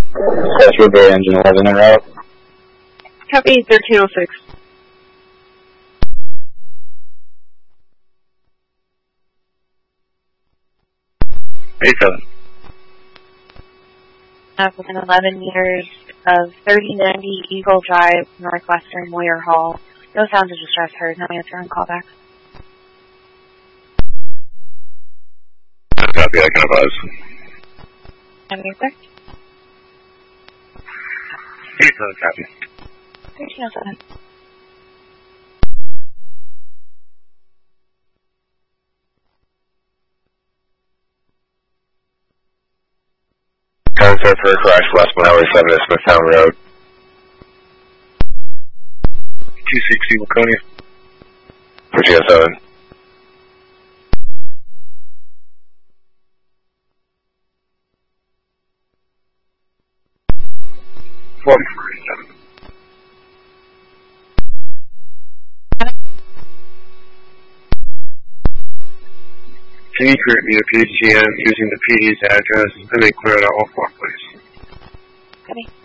Special Bay Engine 11 en route. Copy 1306. 87. Within 11 meters of 3090 Eagle Drive, Northwestern Moyer Hall. No sound of distress heard. No answer on callback. Copy, I can advise. Any answer? 87, copy. 1307. Contact for a crash westbound Highway 7 at Smithtown Road. 260 Laconia. 1307. Can you create me a PGM using the PD's address and then clear it out all 4 please? Copy.